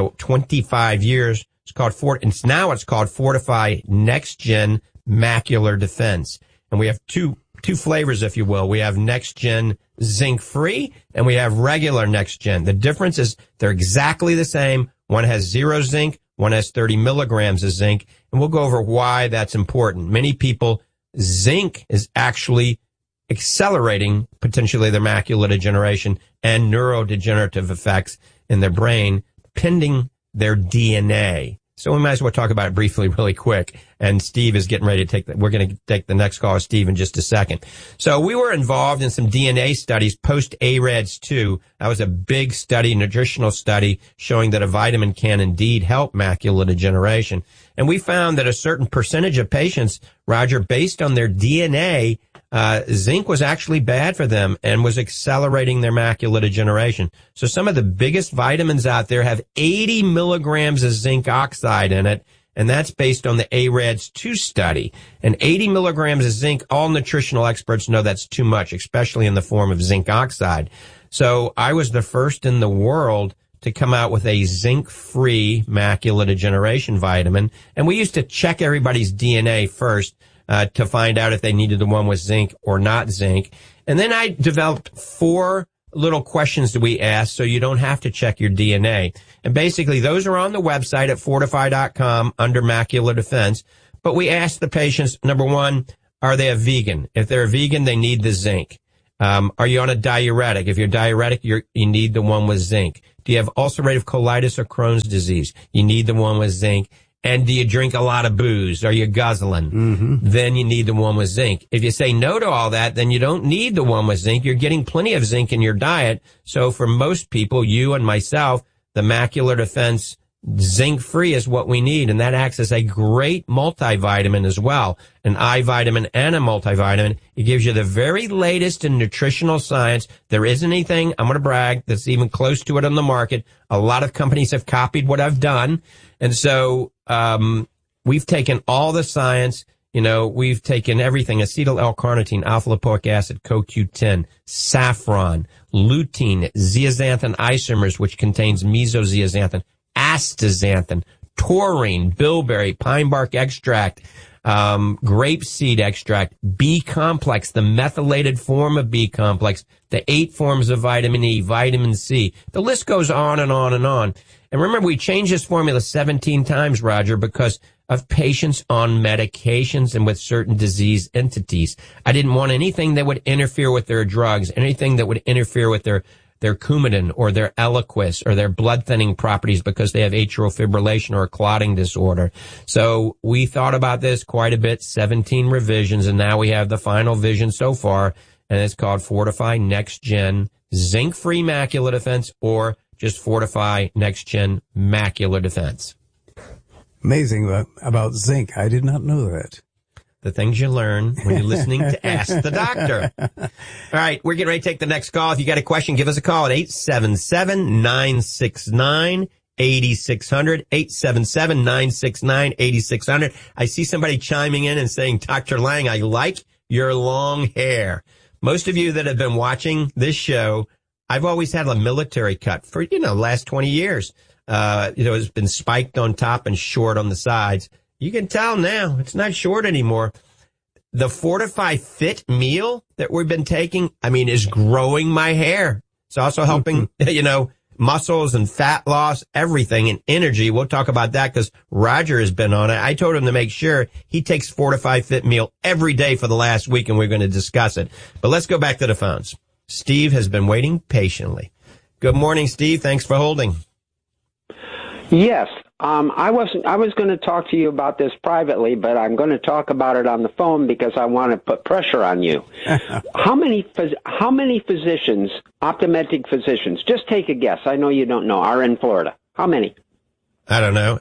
25 years. It's called it's called Fortify Next Gen Macular Defense. And we have two flavors, if you will. We have Next Gen Zinc Free, and we have regular Next Gen. The difference is they're exactly the same. One has 0 zinc, one has 30 milligrams of zinc, and we'll go over why that's important. Many people, zinc is actually accelerating potentially their macular degeneration and neurodegenerative effects in their brain, pending their DNA. So we might as well talk about it briefly really quick. And Steve is getting ready to we're going to take the next call with Steve in just a second. So we were involved in some DNA studies post AREDS 2. That was a big study, nutritional study, showing that a vitamin can indeed help macular degeneration. And we found that a certain percentage of patients, Roger, based on their DNA, zinc was actually bad for them and was accelerating their macular degeneration. So some of the biggest vitamins out there have 80 milligrams of zinc oxide in it. And that's based on the AREDS 2 study. And 80 milligrams of zinc, all nutritional experts know that's too much, especially in the form of zinc oxide. So I was the first in the world to come out with a zinc-free macular degeneration vitamin. And we used to check everybody's DNA first to find out if they needed the one with zinc or not zinc. And then I developed 4 little questions that we ask so you don't have to check your DNA. And basically those are on the website at fortify.com under macular defense. But we ask the patients, number 1, are they a vegan? If they're a vegan, they need the zinc. Are you on a diuretic? If you're diuretic, you need the one with zinc. Do you have ulcerative colitis or Crohn's disease? You need the one with zinc. And do you drink a lot of booze? Are you guzzling? Mm-hmm. Then you need the one with zinc. If you say no to all that, then you don't need the one with zinc. You're getting plenty of zinc in your diet. So for most people, you and myself, the macular defense zinc-free is what we need. And that acts as a great multivitamin as well. An eye vitamin and a multivitamin. It gives you the very latest in nutritional science. There isn't anything, I'm going to brag, that's even close to it on the market. A lot of companies have copied what I've done. And so, we've taken all the science, we've taken everything, acetyl L-carnitine, alpha-lipoic acid, CoQ10, saffron, lutein, zeaxanthin isomers, which contains mesozeaxanthin, astaxanthin, taurine, bilberry, pine bark extract, grapeseed extract, B-complex, the methylated form of B-complex, the 8 forms of vitamin E, vitamin C. The list goes on and on and on. And remember, we changed this formula 17 times, Roger, because of patients on medications and with certain disease entities. I didn't want anything that would interfere with their drugs, anything that would interfere with their Coumadin or their Eliquis or their blood thinning properties because they have atrial fibrillation or a clotting disorder. So we thought about this quite a bit, 17 revisions, and now we have the final vision so far, and it's called Fortify Next Gen Zinc-Free Macular Defense, or just Fortify Next Gen Macular Defense. Amazing about zinc. I did not know that. The things you learn when you're listening to Ask the Doctor. All right, we're getting ready to take the next call. If you got a question, give us a call at 877-969-8600, 877-969-8600. I see somebody chiming in and saying, Dr. Lang, I like your long hair. Most of you that have been watching this show, I've always had a military cut for, last 20 years. It's been spiked on top and short on the sides. You can tell now it's not short anymore. The Fortify Fit meal that we've been taking, is growing my hair. It's also helping, muscles and fat loss, everything, and energy. We'll talk about that because Roger has been on it. I told him to make sure he takes Fortify Fit meal every day for the last week, and we're going to discuss it. But let's go back to the phones. Steve has been waiting patiently. Good morning, Steve. Thanks for holding. Yes. I was going to talk to you about this privately, but I'm going to talk about it on the phone because I want to put pressure on you. How many physicians, optometric physicians, just take a guess, I know you don't know, are in Florida? How many? I don't know.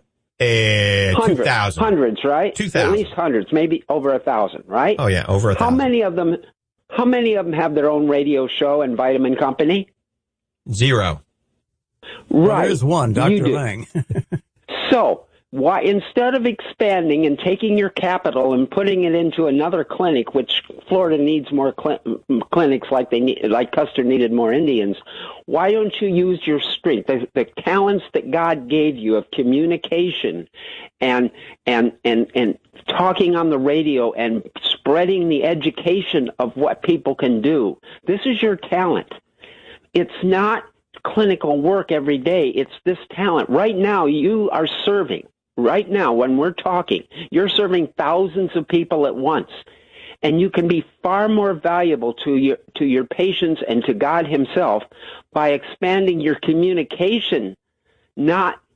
2,000. Hundreds, right? 2,000. At least hundreds, maybe over 1,000, right? Oh yeah, over 1,000. How many of them have their own radio show and vitamin company? 0. Right. Well, there's one, Dr. Lang. So, why, instead of expanding and taking your capital and putting it into another clinic, which Florida needs more clinics like Custer needed more Indians, why don't you use your strength, the talents that God gave you of communication and talking on the radio and spreading the education of what people can do? This is your talent. It's not clinical work every day. It's this talent. Right now, you are serving. Right now, when we're talking, you're serving thousands of people at once. And you can be far more valuable to your patients and to God himself by expanding your communication, not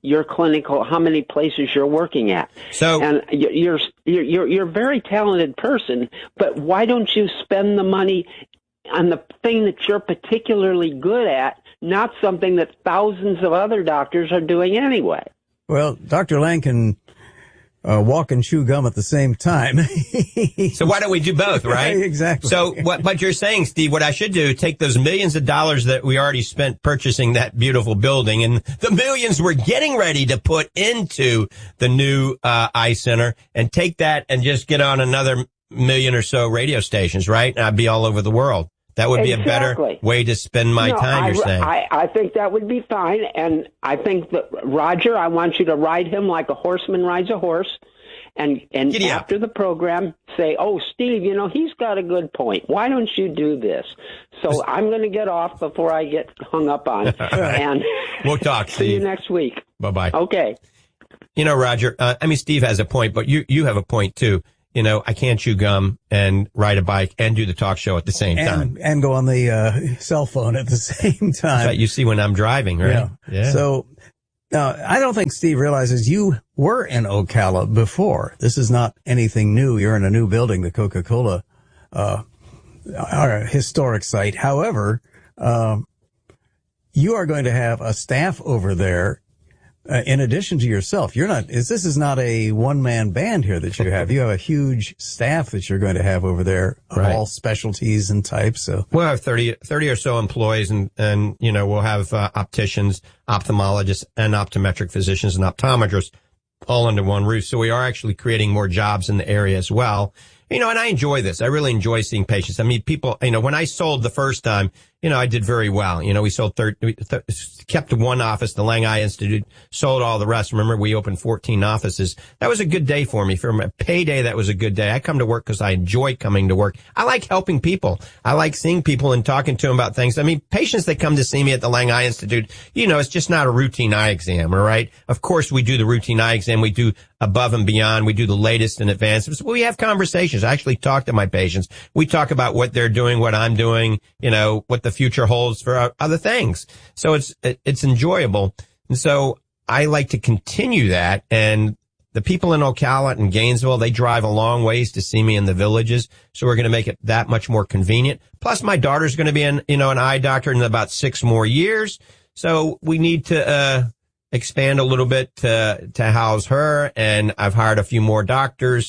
your clinical, how many places you're working at. So, and you're a very talented person, but why don't you spend the money on the thing that you're particularly good at, not something that thousands of other doctors are doing anyway? Well, Dr. Lang can walk and chew gum at the same time. So why don't we do both, right? Exactly. So what you're saying, Steve, what I should do, take those millions of dollars that we already spent purchasing that beautiful building and the millions we're getting ready to put into the new eye center, and take that and just get on another million or so radio stations, right? And I'd be all over the world. That would be a better way to spend my time, you're saying. I think that would be fine. And I think that, Roger, I want you to ride him like a horseman rides a horse. And after the program, say, oh, Steve, he's got a good point. Why don't you do this? So I'm going to get off before I get hung up on. And we'll talk, Steve. See you next week. Bye-bye. Okay. Roger, Steve has a point, but you have a point, too. I can't chew gum and ride a bike and do the talk show at the same time. And go on the cell phone at the same time. Right, you see when I'm driving, right? Yeah. So I don't think Steve realizes you were in Ocala before. This is not anything new. You're in a new building, the Coca-Cola our historic site. However, you are going to have a staff over there. In addition to yourself, this is not a one-man band here that you have. You have a huge staff that you're going to have over there of all specialties and types. So we'll have 30 or so employees, and we'll have opticians, ophthalmologists, and optometric physicians and optometrists all under one roof. So we are actually creating more jobs in the area as well. And I enjoy this. I really enjoy seeing patients. I mean, people, when I sold the first time, I did very well. We sold kept one office, the Lang Eye Institute, sold all the rest. Remember, we opened 14 offices. That was a good day for me. For a payday, that was a good day. I come to work because I enjoy coming to work. I like helping people. I like seeing people and talking to them about things. I mean, patients that come to see me at the Lang Eye Institute, it's just not a routine eye exam, all right? Of course, we do the routine eye exam. We do above and beyond. We do the latest and advanced. We have conversations. I actually talk to my patients. We talk about what they're doing, what I'm doing, what the future holds for other things. So it's enjoyable. And so I like to continue that. And the people in Ocala and Gainesville, they drive a long ways to see me in the villages. So we're going to make it that much more convenient. Plus my daughter's going to be an eye doctor in about 6 more years. So we need to, expand a little bit to house her. And I've hired a few more doctors.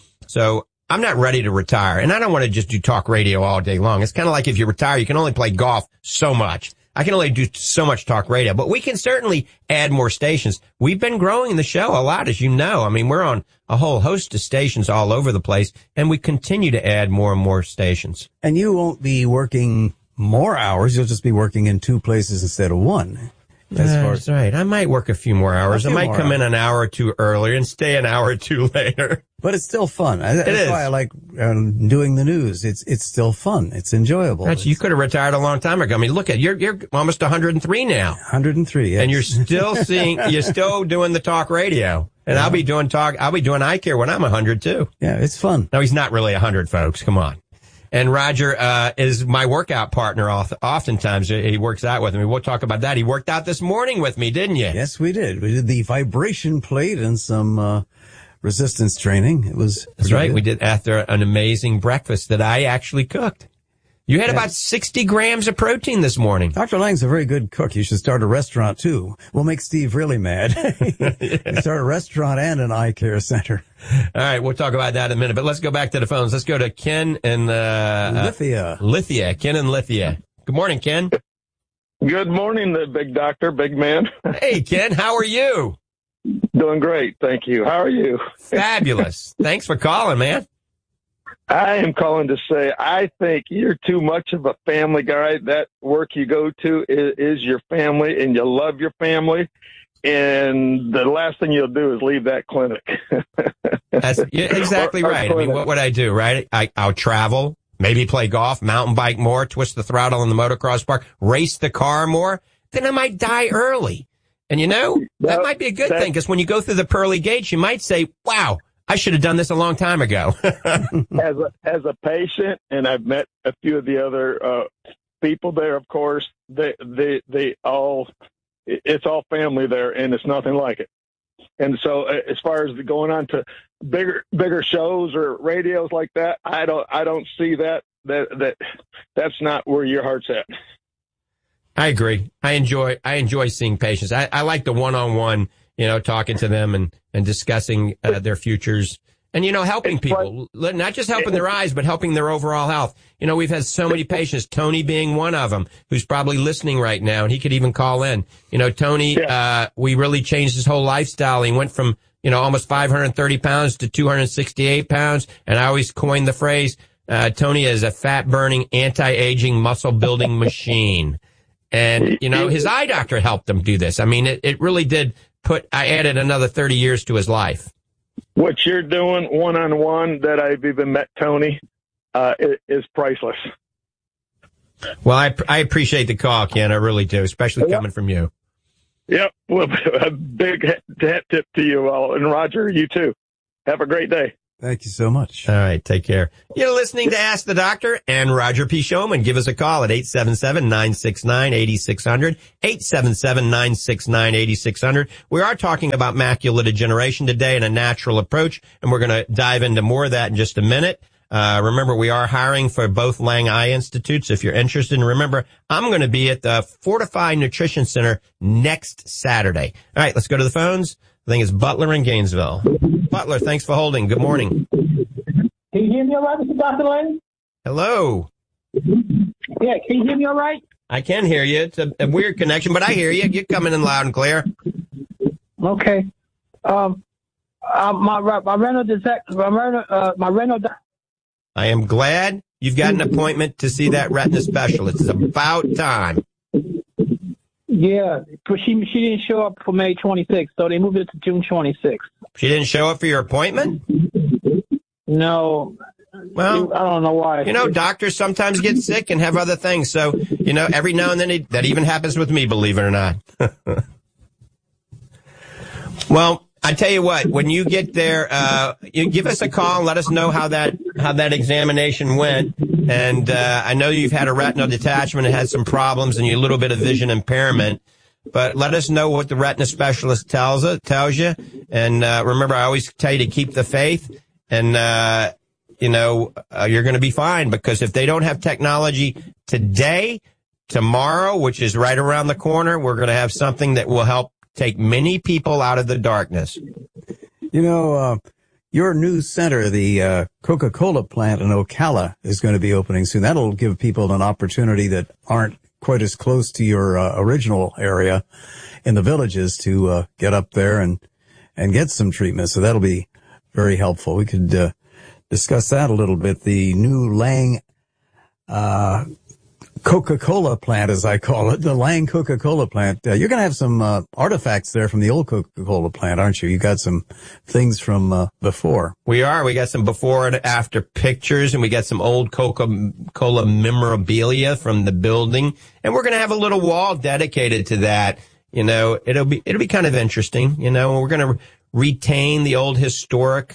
So I'm not ready to retire, and I don't want to just do talk radio all day long. It's kind of like if you retire, you can only play golf so much. I can only do so much talk radio, but we can certainly add more stations. We've been growing the show a lot, as you know. I mean, we're on a whole host of stations all over the place, and we continue to add more and more stations. And you won't be working more hours. You'll just be working in 2 places instead of 1. That's right. I might work a few more hours. I might come in an hour or 2 earlier and stay an hour or 2 later. But it's still fun. That's why I like doing the news. It's still fun. It's enjoyable. Right, you could have retired a long time ago. I mean, look at you're almost 103 now. 103, yes. And you're still doing the talk radio. And I'll be doing eye care when I'm 100 too. Yeah, it's fun. No, he's not really 100, folks. Come on. And Roger is my workout partner. Oftentimes he works out with me. We'll talk about that. He worked out this morning with me, didn't you? Yes, we did. We did the vibration plate and some resistance training. That's right. Good. We did after an amazing breakfast that I actually cooked. You had about 60 grams of protein this morning. Dr. Lang's a very good cook. You should start a restaurant, too. We'll make Steve really mad. Start a restaurant and an eye care center. All right, we'll talk about that in a minute. But let's go back to the phones. Let's go to Ken in Lithia. Ken in Lithia. Good morning, Ken. Good morning, the big doctor, big man. Hey, Ken, how are you? Doing great, thank you. How are you? Fabulous. Thanks for calling, man. I am calling to say I think you're too much of a family guy. That work you go to is your family, and you love your family. And the last thing you'll do is leave that clinic. You're exactly right. I mean, what would I do, right? I'll travel, maybe play golf, mountain bike more, twist the throttle in the motocross park, race the car more. Then I might die early. And that might be a good thing, because when you go through the pearly gates, you might say, wow, I should have done this a long time ago. as a patient, and I've met a few of the other people there, of course, they all, it's all family there, and it's nothing like it. And so, as far as going on to bigger shows or radios like that, I don't see that that's not where your heart's at. I agree. I enjoy seeing patients. I like the one-on-one, talking to them and discussing their futures and, helping people, not just helping their eyes, but helping their overall health. We've had so many patients, Tony being one of them, who's probably listening right now, and he could even call in. Tony, we really changed his whole lifestyle. He went from, almost 530 pounds to 268 pounds. And I always coined the phrase, Tony is a fat-burning, anti-aging, muscle-building machine. And, his eye doctor helped him do this. I mean, it really did I added another 30 years to his life. What you're doing one-on-one that I've even met Tony, is priceless. Well, I appreciate the call, Ken. I really do, especially coming from you. Yep. Well, a big hat tip to you all. And Roger, you too. Have a great day. Thank you so much. All right. Take care. You're listening to Ask the Doctor and Roger P. Showman. Give us a call at 877-969-8600, 877-969-8600. We are talking about macular degeneration today and a natural approach, and we're going to dive into more of that in just a minute. Remember, we are hiring for both Lang Eye Institutes if you're interested. And remember, I'm going to be at the Fortify Nutrition Center next Saturday. All right, let's go to the phones. I think it's Butler in Gainesville. Butler, thanks for holding. Good morning. Can you hear me all right, Mr. Dr. Lang? Hello. Yeah, can you hear me all right? I can hear you. It's a weird connection, but I hear you. You're coming in loud and clear. Okay. My renal. I am glad you've got an appointment to see that retina specialist. It's about time. Yeah, but she didn't show up for May 26th, so they moved it to June 26th. She didn't show up for your appointment? No. Well, I don't know why. Doctors sometimes get sick and have other things. So, every now and then that even happens with me, believe it or not. Well, I tell you what, when you get there, you give us a call and let us know how that examination went. And I know you've had a retinal detachment and had some problems and you a little bit of vision impairment. But let us know what the retina specialist tells you. And remember, I always tell you to keep the faith. And you're going to be fine, because if they don't have technology today, tomorrow, which is right around the corner, we're going to have something that will help take many people out of the darkness. Your new center, the Coca-Cola plant in Ocala, is going to be opening soon. That'll give people an opportunity that aren't quite as close to your original area in the villages to get up there and get some treatment. So that'll be very helpful. We could discuss that a little bit. The new Lang Coca-Cola plant, as I call it, the Lang Coca-Cola plant. You're going to have some artifacts there from the old Coca-Cola plant, aren't you? You got some things from before. We are. We got some before and after pictures, and we got some old Coca-Cola memorabilia from the building, and we're going to have a little wall dedicated to that. It'll be kind of interesting. We're going to retain the old historic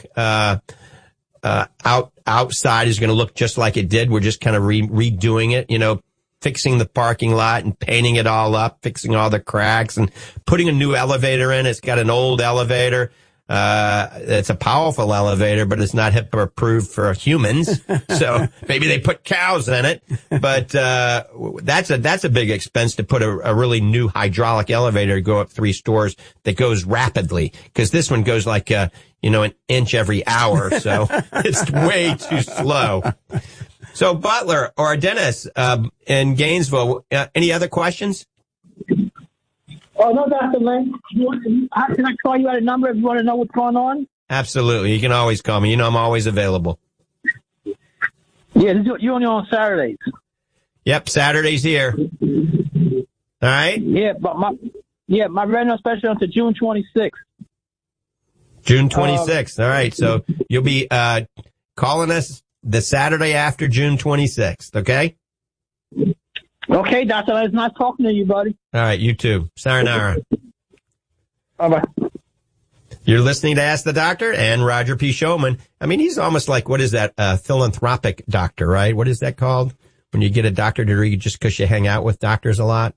outside is going to look just like it did. We're just kind of redoing it, fixing the parking lot and painting it all up, fixing all the cracks and putting a new elevator in. It's got an old elevator. It's a powerful elevator, but it's not HIPAA approved for humans. So maybe they put cows in it, but, that's a big expense to put a really new hydraulic elevator to go up 3 stories that goes rapidly. Cause this one goes like, an inch every hour. So it's way too slow. So Butler or Dennis, in Gainesville, any other questions? Oh, no, Dr. Lang. Can I call you at a number if you want to know what's going on? Absolutely. You can always call me. I'm always available. Yeah, you're only on Saturdays. Yep, Saturday's here. All right? Yeah, but my retinal special until June 26th. June 26th. All right. So you'll be calling us the Saturday after June 26th, okay? Okay, Dr. It's nice talking to you, buddy. All right, you too. Sayonara. Bye-bye. You're listening to Ask the Doctor and Roger P. Showman. I mean, he's almost like, what is that, philanthropic doctor, right? What is that called? when you get a doctor degree just because you hang out with doctors a lot?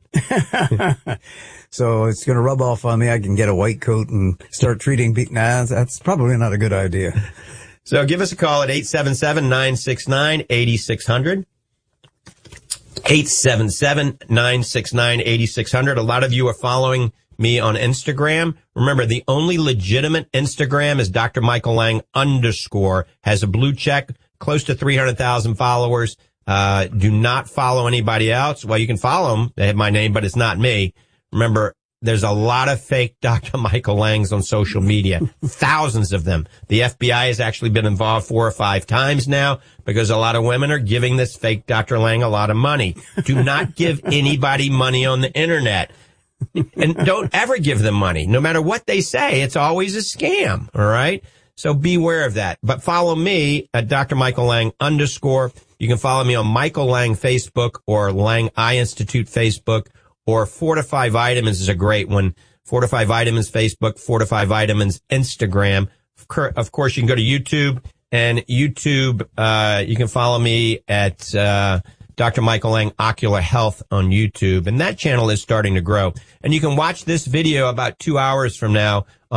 So it's going to rub off on me. I can get a white coat and start treating people. Nah, that's probably not a good idea. So give us a call at 877-969-8600. 877-969-8600. A lot of you are following me on Instagram. Remember, the only legitimate Instagram is Dr. Michael Lang _ has a blue check, close to 300,000 followers. Do not follow anybody else. Well, you can follow them. They have my name, but it's not me. Remember, there's a lot of fake Dr. Michael Langs on social media. Thousands of them. The FBI has actually been involved 4 or 5 times now because a lot of women are giving this fake Dr. Lang a lot of money. Do not give anybody money on the internet. And don't ever give them money. No matter what they say, it's always a scam. All right? So beware of that. But follow me at Dr. Michael Lang _ You can follow me on Michael Lang Facebook or Lang Eye Institute Facebook, or Fortify Vitamins is a great one. Fortify Vitamins Facebook, Fortify Vitamins Instagram. Of course, you can go to YouTube, and YouTube, you can follow me at Dr. Michael Lang Ocular Health on YouTube, and that channel is starting to grow. And you can watch this video about 2 hours from now